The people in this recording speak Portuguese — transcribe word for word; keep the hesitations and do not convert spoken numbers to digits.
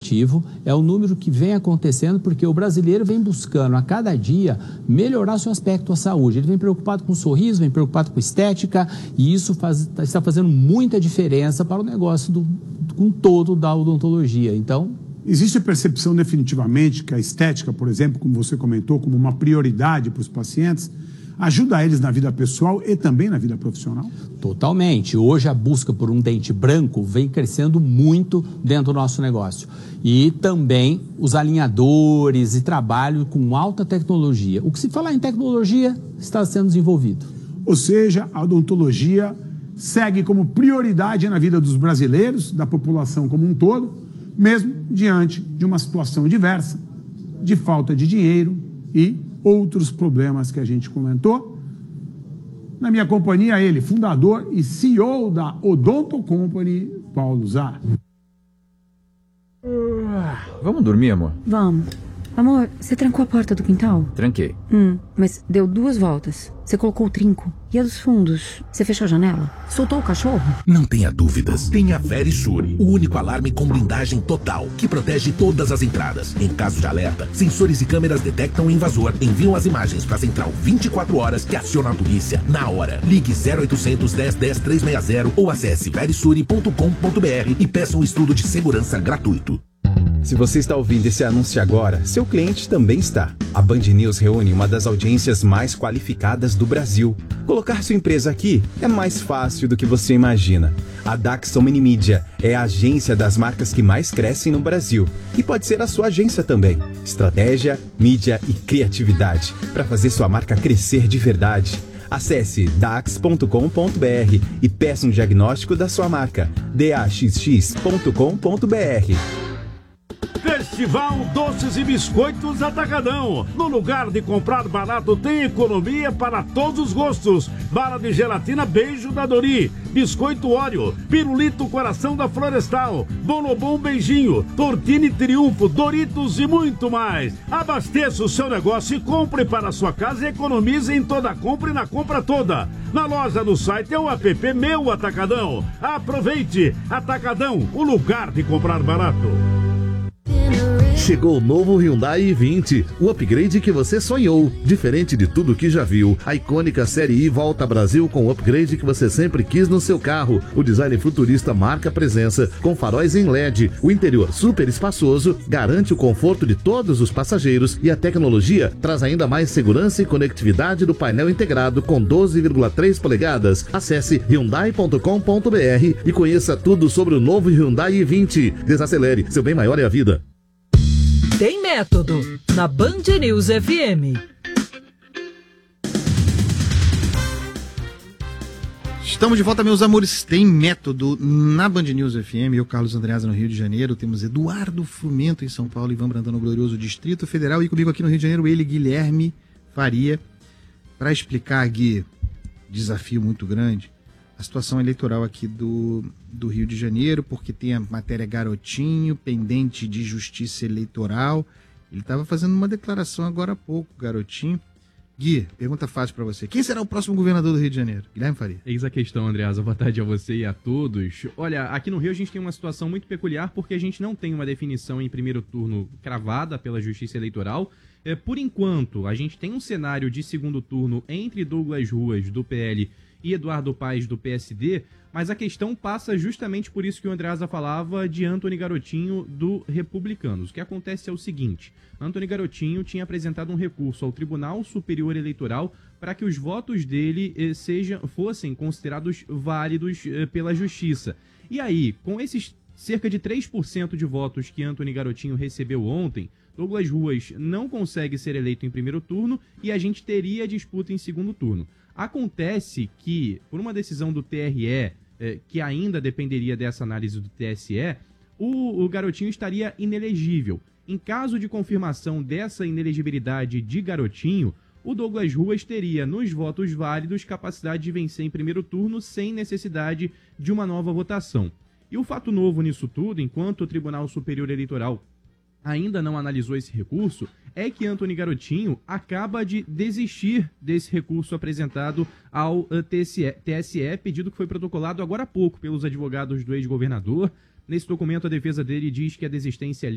positivo, é o número que vem acontecendo porque o brasileiro vem buscando a cada dia melhorar seu aspecto à saúde. Ele vem preocupado com o sorriso, vem preocupado com estética e isso faz, está fazendo muita diferença para o negócio do, com todo da odontologia. Então, existe a percepção definitivamente que a estética, por exemplo, como você comentou, como uma prioridade para os pacientes, ajuda eles na vida pessoal e também na vida profissional? Totalmente. Hoje a busca por um dente branco vem crescendo muito dentro do nosso negócio. E também os alinhadores e trabalho com alta tecnologia. O que se falar em tecnologia está sendo desenvolvido. Ou seja, a odontologia segue como prioridade na vida dos brasileiros, da população como um todo, mesmo diante de uma situação diversa, de falta de dinheiro e outros problemas que a gente comentou. Na minha companhia, ele, fundador e C E O da Odonto Company, Paulo Zar. Vamos dormir, amor? Vamos. Amor, você trancou a porta do quintal? Tranquei. Hum, mas deu duas voltas. Você colocou o trinco. E a dos fundos? Você fechou a janela? Soltou o cachorro? Não tenha dúvidas. Tenha a Verisure, o único alarme com blindagem total, que protege todas as entradas. Em caso de alerta, sensores e câmeras detectam o invasor, enviam as imagens para a central vinte e quatro horas, que aciona a polícia na hora. Ligue zero oitocentos, dez, dez, trezentos e sessenta ou acesse verisure ponto com ponto br e peça um estudo de segurança gratuito. Se você está ouvindo esse anúncio agora, seu cliente também está. A Band News reúne uma das audiências mais qualificadas do Brasil. Colocar sua empresa aqui é mais fácil do que você imagina. A Daxon Mini Media é a agência das marcas que mais crescem no Brasil. E pode ser a sua agência também. Estratégia, mídia e criatividade para fazer sua marca crescer de verdade. Acesse dax ponto com ponto br e peça um diagnóstico da sua marca. d a x x ponto com ponto br. Festival Doces e Biscoitos Atacadão. No lugar de comprar barato, tem economia para todos os gostos. Bala de gelatina Beijo da Dori, Biscoito Oreo, Pirulito Coração da Florestal, Bonobom Beijinho, Tortini Triunfo, Doritos e muito mais. Abasteça o seu negócio e compre para a sua casa e economize em toda compra e na compra toda. Na loja, no site é o app Meu Atacadão. Aproveite! Atacadão, o lugar de comprar barato. Chegou o novo Hyundai i vinte, o upgrade que você sonhou. Diferente de tudo que já viu, a icônica Série I volta ao Brasil com o upgrade que você sempre quis no seu carro. O design futurista marca presença, com faróis em L E D. O interior super espaçoso garante o conforto de todos os passageiros e a tecnologia traz ainda mais segurança e conectividade do painel integrado com doze vírgula três polegadas. Acesse hyundai ponto com ponto br e conheça tudo sobre o novo Hyundai i vinte. Desacelere, seu bem maior é a vida. Tem Método, na Band News F M. Estamos de volta, meus amores. Tem Método na Band News F M. Eu, Carlos Andreasa, no Rio de Janeiro. Temos Eduardo Fumento em São Paulo, Ivan Brandão no glorioso Distrito Federal. E comigo aqui no Rio de Janeiro, ele, Guilherme Faria, para explicar, Gui, desafio muito grande, a situação eleitoral aqui do, do Rio de Janeiro, porque tem a matéria Garotinho, pendente de justiça eleitoral. Ele estava fazendo uma declaração agora há pouco, Garotinho. Gui, pergunta fácil para você. Quem será o próximo governador do Rio de Janeiro? Guilherme Faria. Eis a questão, Andreasa. Boa tarde a você e a todos. Olha, aqui no Rio a gente tem uma situação muito peculiar porque a gente não tem uma definição em primeiro turno cravada pela Justiça Eleitoral. É, por enquanto, a gente tem um cenário de segundo turno entre Douglas Ruas, do P L, e Eduardo Paes, do P S D, mas a questão passa justamente por isso que o Andreasa falava de Antony Garotinho, do Republicanos. O que acontece é o seguinte: Antony Garotinho tinha apresentado um recurso ao Tribunal Superior Eleitoral para que os votos dele eh, sejam, fossem considerados válidos eh, pela Justiça. E aí, com esses cerca de três por cento de votos que Antony Garotinho recebeu ontem, Douglas Ruas não consegue ser eleito em primeiro turno e a gente teria disputa em segundo turno. Acontece que, por uma decisão do T R E, eh, que ainda dependeria dessa análise do T S E, o, o Garotinho estaria inelegível. Em caso de confirmação dessa inelegibilidade de Garotinho, o Douglas Ruas teria, nos votos válidos, capacidade de vencer em primeiro turno sem necessidade de uma nova votação. E o fato novo nisso tudo, enquanto o Tribunal Superior Eleitoral ainda não analisou esse recurso, é que Antony Garotinho acaba de desistir desse recurso apresentado ao T S E, pedido que foi protocolado agora há pouco pelos advogados do ex-governador. Nesse documento, a defesa dele diz que a desistência